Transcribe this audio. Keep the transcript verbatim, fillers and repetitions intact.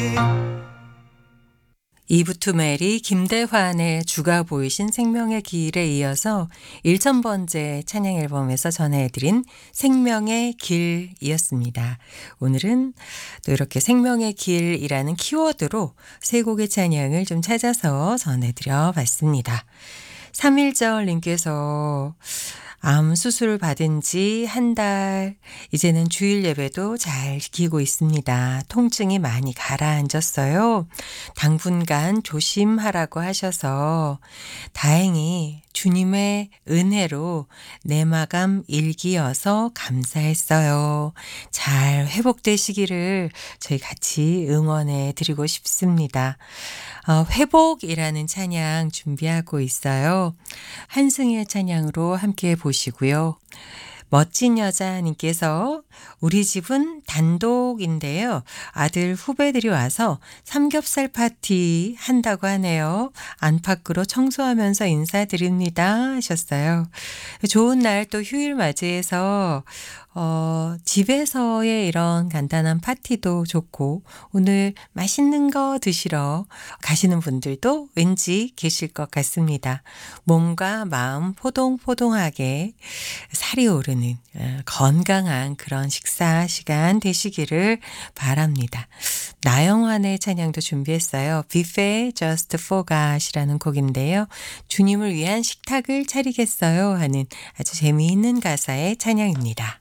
이브 투 메리 김대환의 주가 보이신 생명의 길에 이어서 천 번째 찬양 앨범에서 전해드린 생명의 길이었습니다. 오늘은 또 이렇게 생명의 길이라는 키워드로 세 곡의 찬양을 좀 찾아서 전해드려 봤습니다. 삼일절 님께서 암 수술 받은 지 한 달, 이제는 주일 예배도 잘 지키고 있습니다. 통증이 많이 가라앉았어요. 당분간 조심하라고 하셔서 다행히 주님의 은혜로 내마감 일기여서 감사했어요. 잘 회복되시기를 저희 같이 응원해 드리고 싶습니다. 어, 회복이라는 찬양 준비하고 있어요. 한승희의 찬양으로 함께 보시고요. 멋진 여자님께서 우리 집은 단독인데요. 아들 후배들이 와서 삼겹살 파티 한다고 하네요. 안팎으로 청소하면서 인사드립니다 하셨어요. 좋은 날 또 휴일 맞이해서 어, 집에서의 이런 간단한 파티도 좋고 오늘 맛있는 거 드시러 가시는 분들도 왠지 계실 것 같습니다. 몸과 마음 포동포동하게 살이 오르는 건강한 그런 식사 시간 되시기를 바랍니다. 나영환의 찬양도 준비했어요. 뷔페 Just for God이라는 곡인데요. 주님을 위한 식탁을 차리겠어요 하는 아주 재미있는 가사의 찬양입니다.